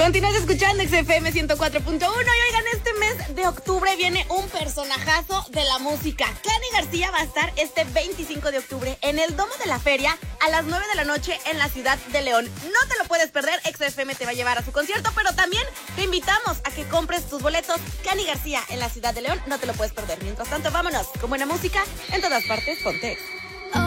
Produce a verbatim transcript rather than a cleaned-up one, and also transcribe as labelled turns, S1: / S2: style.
S1: Continúas escuchando X F M ciento cuatro punto uno y oigan, este mes de octubre viene un personajazo de la música. Kenny García va a estar este veinticinco de octubre en el Domo de la Feria a las nueve de la noche en la ciudad de León. No te lo puedes perder, X F M te va a llevar a su concierto, pero también te invitamos a que compres tus boletos. Kenny García en la ciudad de León, no te lo puedes perder. Mientras tanto, vámonos con buena música en todas partes, ponte X.